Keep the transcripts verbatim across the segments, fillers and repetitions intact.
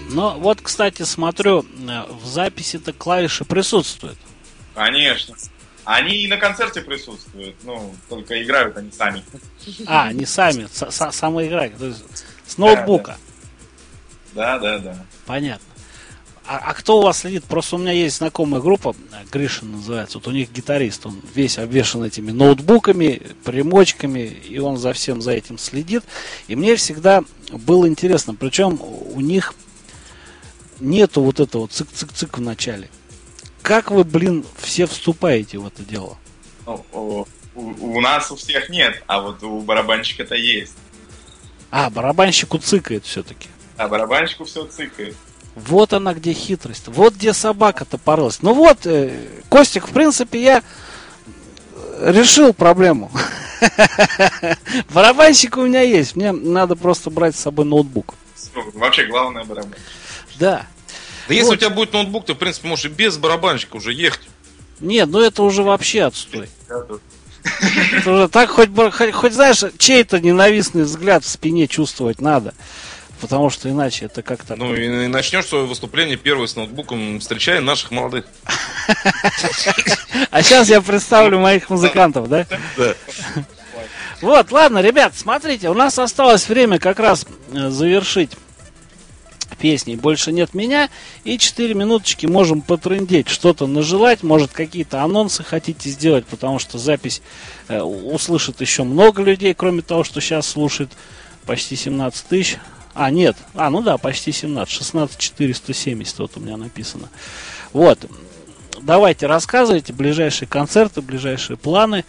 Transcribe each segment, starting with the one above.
Но вот, кстати, смотрю, в записи-то клавиши присутствуют. Конечно. Они и на концерте присутствуют, ну, только играют они сами. А, они сами, сами играют, то есть с ноутбука. Да, да, да. Понятно. А, а кто у вас следит? Просто у меня есть знакомая группа, Гришин называется, вот у них гитарист, он весь обвешан этими ноутбуками, примочками, и он за всем за этим следит. И мне всегда было интересно, причем у них нету вот этого цик-цик-цик в начале. Как вы, блин, все вступаете в это дело? Ну, у, у нас у всех нет, а вот у барабанщика-то есть. А, барабанщику цикает все-таки. А барабанщику все цикает. Вот она где хитрость. Вот где собака-то порылась. Ну вот, э, Костик, в принципе, я решил проблему. Барабанщик у меня есть. Мне надо просто брать с собой ноутбук. Вообще главное барабан. Да. Да если у тебя будет ноутбук, ты, в принципе, можешь и без барабанщика уже ехать. Нет, ну это уже вообще отстой. Это уже так, хоть, хоть, хоть знаешь, чей-то ненавистный взгляд в спине чувствовать надо. Потому что иначе это как-то... Ну и, и начнешь свое выступление первое с ноутбуком, встречая наших молодых. А сейчас я представлю моих музыкантов, да? Да. Вот, ладно, ребят, смотрите, у нас осталось время как раз завершить песней «Больше нет меня». И четыре минуточки можем потрындеть, что-то нажелать. Может, какие-то анонсы хотите сделать, потому что запись э, услышит еще много людей, кроме того, что сейчас слушает почти семнадцать тысяч. А, нет. А, ну да, почти семнадцать. шестнадцать четыреста семьдесят вот у меня написано. Вот. Давайте, рассказывайте ближайшие концерты, ближайшие планы.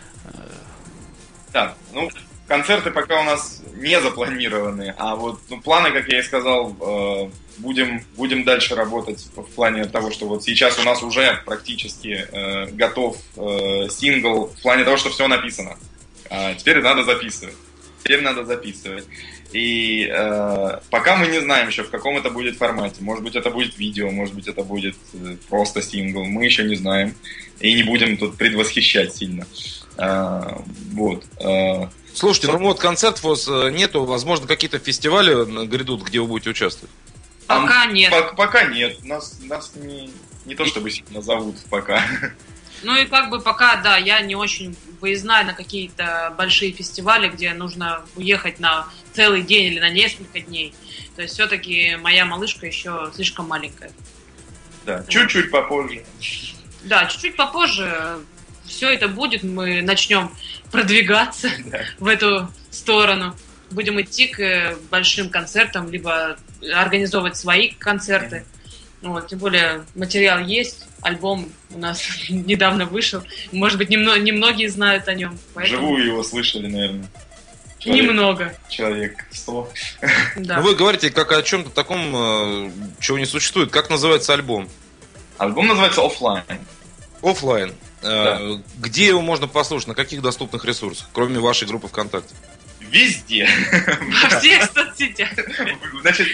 Да, ну, концерты пока у нас не запланированы, а вот ну, планы, как я и сказал, э, будем, будем дальше работать в плане того, что вот сейчас у нас уже практически э, готов э, сингл, в плане того, что все написано. А теперь надо записывать. Теперь надо записывать. И э, пока мы не знаем еще, в каком это будет формате. Может быть, это будет видео, может быть, это будет э, просто сингл. Мы еще не знаем. И не будем тут предвосхищать сильно. Э, вот. Э, Слушайте, ну вот концертов у вас нету. Возможно, какие-то фестивали грядут, где вы будете участвовать? Пока нет. Пока, пока нет. Нас, нас не, не то чтобы сильно зовут пока. Ну и как бы пока, да, я не очень выездная на какие-то большие фестивали, где нужно уехать на целый день или на несколько дней. То есть все-таки моя малышка еще слишком маленькая. Да, чуть-чуть попозже. Да, чуть-чуть попозже все это будет, мы начнем продвигаться да. в эту сторону. Будем идти к большим концертам, либо организовывать свои концерты. Вот, тем более материал есть, альбом у нас недавно вышел. Может быть, немно, немногие знают о нем. Поэтому... Живую его слышали, наверное. Человек, Немного. Человек сто. Да. Вы говорите как о чем-то таком, чего не существует. Как называется альбом? Альбом называется «Оффлайн». «Оффлайн». Да. Где его можно послушать? На каких доступных ресурсах, кроме вашей группы ВКонтакте? Везде. Во всех соцсетях. Значит,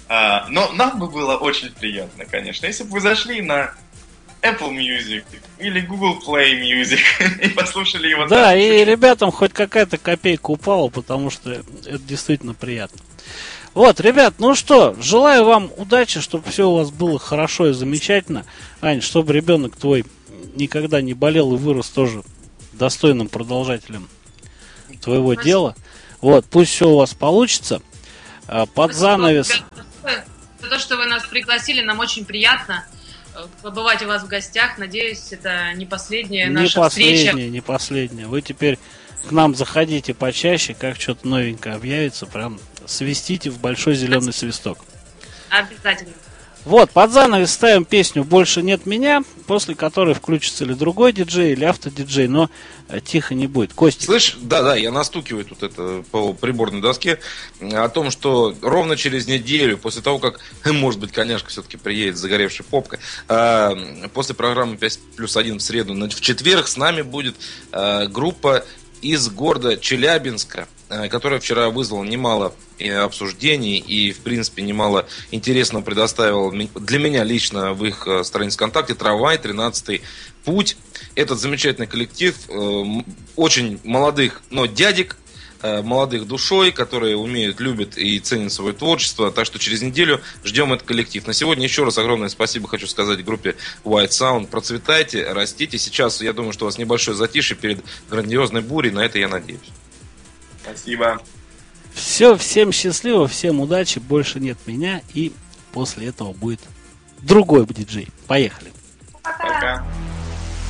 но нам бы было очень приятно, конечно, если бы вы зашли на Apple Music или Google Play Music и послушали его. Да, там. И ребятам хоть какая-то копейка упала, потому что это действительно приятно. Вот, ребят, ну что, желаю вам удачи, чтобы все у вас было хорошо и замечательно. Ань, чтобы ребенок твой никогда не болел и вырос тоже достойным продолжателем твоего Спасибо. дела. Вот, пусть все у вас получится. Под Спасибо, занавес... За то, что вы нас пригласили, нам очень приятно побывать у вас в гостях. Надеюсь, это не последняя не наша последняя, встреча. Не последняя. Вы теперь к нам заходите почаще, как что-то новенькое объявится, прям свистите в большой зеленый свисток. Обязательно. Вот, под занавес ставим песню «Больше нет меня», после которой включится или другой диджей, или автодиджей, но тихо не будет. Костя. Слышь, да-да, я настукиваю тут это по приборной доске о том, что ровно через неделю, после того, как, может быть, коняшка все-таки приедет с загоревшей попкой, после программы пять плюс один в среду, в четверг с нами будет группа из города Челябинска, которая вчера вызвала немало обсуждений и, в принципе, немало интересного предоставила для меня лично в их странице ВКонтакте. «Трамвай», тринадцатый путь. Этот замечательный коллектив очень молодых, но дядек, э, молодых душой, которые умеют, любят и ценят свое творчество. Так что через неделю ждем этот коллектив. На сегодня еще раз огромное спасибо хочу сказать группе White Sound. Процветайте, растите. Сейчас, я думаю, что у вас небольшое затишье перед грандиозной бурей. На это я надеюсь. Спасибо. Все, всем счастливо, всем удачи. Больше нет меня. И после этого будет другой диджей. Поехали.